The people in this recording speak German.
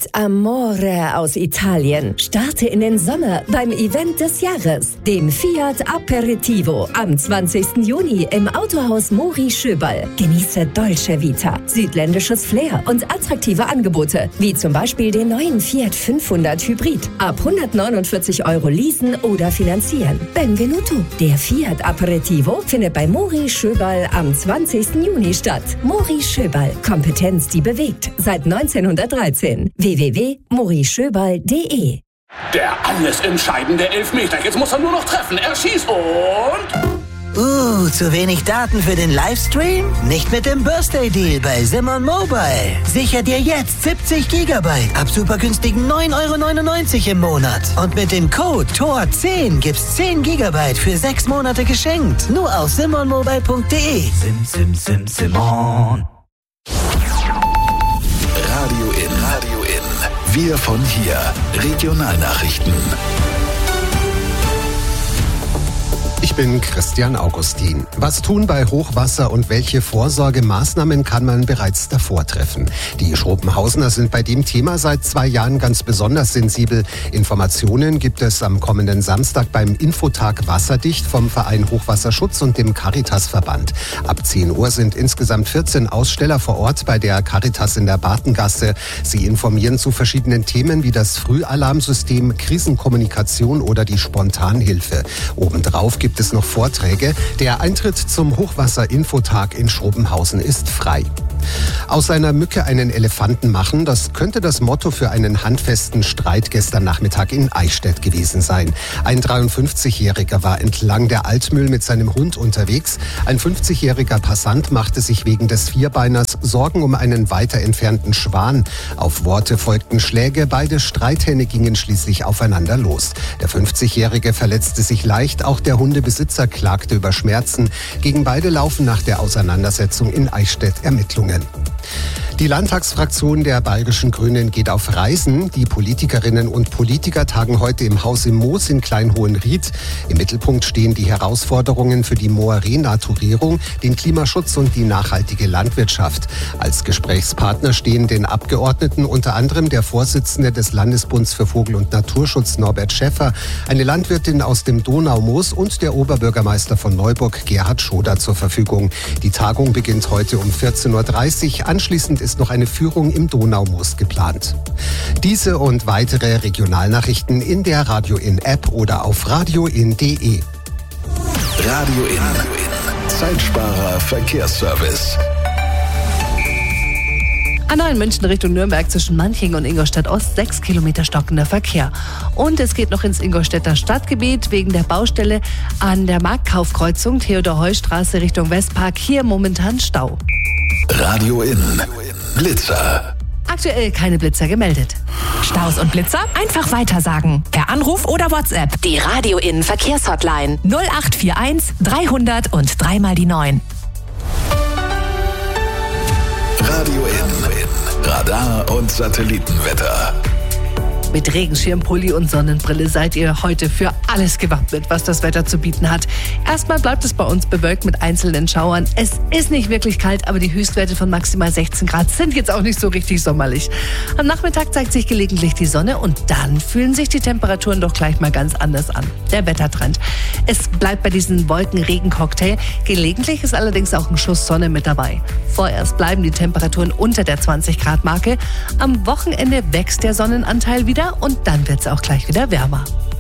Fiat Amore aus Italien. Starte in den Sommer beim Event des Jahres, dem Fiat Aperitivo am 20. Juni im Autohaus Mori Schöberl. Genieße Dolce Vita, südländisches Flair und attraktive Angebote, wie zum Beispiel den neuen Fiat 500 Hybrid. Ab 149 € leasen oder finanzieren. Benvenuto. Der Fiat Aperitivo findet bei Mori Schöberl am 20. Juni statt. Mori Schöberl. Kompetenz, die bewegt. Seit 1913. www.morischöberl.de. Der alles entscheidende Elfmeter. Jetzt muss er nur noch treffen. Er schießt und... zu wenig Daten für den Livestream? Nicht mit dem Birthday Deal bei Simon Mobile. Sicher dir jetzt 70 GB ab super günstigen 9,99 € im Monat. Und mit dem Code TOR10 gibt's 10 GB für 6 Monate geschenkt. Nur auf simonmobile.de. Simon. Radio in. Wir von hier. Regionalnachrichten. Ich bin Christian Augustin. Was tun bei Hochwasser und welche Vorsorgemaßnahmen kann man bereits davor treffen? Die Schrobenhausener sind bei dem Thema seit 2 Jahren ganz besonders sensibel. Informationen gibt es am kommenden Samstag beim Infotag Wasserdicht vom Verein Hochwasserschutz und dem Caritasverband. Ab 10 Uhr sind insgesamt 14 Aussteller vor Ort bei der Caritas in der Bartengasse. Sie informieren zu verschiedenen Themen wie das Frühalarmsystem, Krisenkommunikation oder die Spontanhilfe. Obendrauf gibt es noch Vorträge. Der Eintritt zum Hochwasser-Infotag in Schrobenhausen ist frei. Aus einer Mücke einen Elefanten machen, das könnte das Motto für einen handfesten Streit gestern Nachmittag in Eichstätt gewesen sein. Ein 53-Jähriger war entlang der Altmühl mit seinem Hund unterwegs. Ein 50-jähriger Passant machte sich wegen des Vierbeiners Sorgen um einen weiter entfernten Schwan. Auf Worte folgten Schläge, beide Streithähne gingen schließlich aufeinander los. Der 50-jährige verletzte sich leicht, auch der Hundebesitzer klagte über Schmerzen. Gegen beide laufen nach der Auseinandersetzung in Eichstätt Ermittlungen. Die Landtagsfraktion der Bayerischen Grünen geht auf Reisen. Die Politikerinnen und Politiker tagen heute im Haus im Moos in Kleinhohenried. Im Mittelpunkt stehen die Herausforderungen für die Moor Renaturierung, den Klimaschutz und die nachhaltige Landwirtschaft. Als Gesprächspartner stehen den Abgeordneten unter anderem der Vorsitzende des Landesbunds für Vogel- und Naturschutz Norbert Schäffer, eine Landwirtin aus dem Donaumoos und der Oberbürgermeister von Neuburg Gerhard Schoder zur Verfügung. Die Tagung beginnt heute um 14:30 Uhr. Anschließend ist noch eine Führung im Donaumoos geplant. Diese und weitere Regionalnachrichten in der Radio In App oder auf radioin.de. Radio In. Zeitsparer Verkehrsservice. A9 München Richtung Nürnberg zwischen Manching und Ingolstadt Ost 6 Kilometer stockender Verkehr. Und es geht noch ins Ingolstädter Stadtgebiet wegen der Baustelle an der Marktkaufkreuzung Theodor-Heuss-Straße Richtung Westpark. Hier momentan Stau. Radio In. Blitzer. Aktuell keine Blitzer gemeldet. Staus und Blitzer? Einfach weitersagen. Per Anruf oder WhatsApp. Die Radio In Verkehrshotline 0841 300 und 3 mal die 9. Radio In. Radar und Satellitenwetter. Mit Regenschirm, Pulli und Sonnenbrille seid ihr heute für alles gewappnet, was das Wetter zu bieten hat. Erstmal bleibt es bei uns bewölkt mit einzelnen Schauern. Es ist nicht wirklich kalt, aber die Höchstwerte von maximal 16 Grad sind jetzt auch nicht so richtig sommerlich. Am Nachmittag zeigt sich gelegentlich die Sonne und dann fühlen sich die Temperaturen doch gleich mal ganz anders an. Der Wettertrend. Es bleibt bei diesem Wolken-Regen-Cocktail. Gelegentlich ist allerdings auch ein Schuss Sonne mit dabei. Vorerst bleiben die Temperaturen unter der 20-Grad-Marke. Am Wochenende wächst der Sonnenanteil wieder und dann wird es auch gleich wieder wärmer.